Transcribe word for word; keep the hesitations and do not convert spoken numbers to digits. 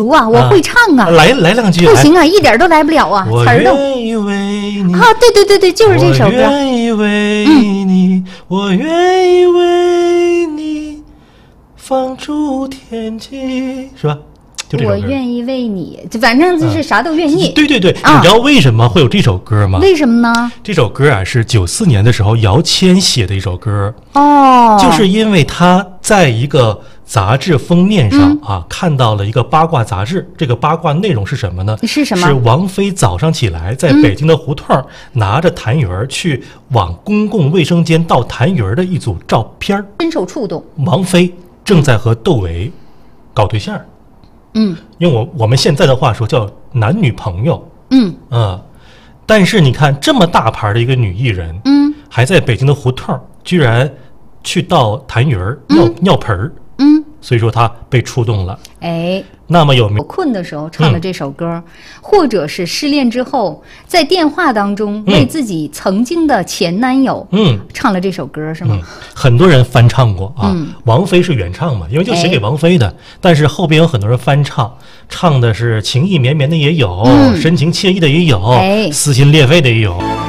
足啊，我会唱啊， 啊来来两句， 不行啊，一点都来不了啊， 我词儿都愿意为你啊，对对对对，就是这首歌。 我愿意为你，嗯、我愿意为你放逐天际，是吧？就这首歌。 我愿意为你，反正就是啥都愿意。 对对对， 啊、 你知道为什么会有这首歌吗？ 为什么呢？ 这首歌啊是九四年的时候姚谦写的一首歌。 哦， 就是因为他在一个杂志封面上、嗯、啊看到了一个八卦杂志，这个八卦内容是什么呢？ 是什么？ 是王菲早上起来在北京的胡同、嗯、拿着痰盂去往公共卫生间倒痰盂的一组照片， 深受触动。 王菲正在和窦唯搞对象。 嗯， 用我我们现在的话说叫男女朋友。 嗯啊，但是你看这么大牌的一个女艺人， 嗯， 还在北京的胡同居然去倒痰盂儿、尿、嗯、尿盆儿， 嗯， 所以说她被触动了。 哎， 那么有没有困的时候唱的这首歌、嗯，或者是失恋之后在电话当中为自己曾经的前男友，嗯，唱了这首歌是吗？ 嗯、很多人翻唱过啊、 嗯， 王菲是原唱嘛，因为就写给王菲的、哎，但是后边有很多人翻唱，唱的是情意绵绵的也有，嗯、深情惬意的也有，哎，撕心裂肺的也有。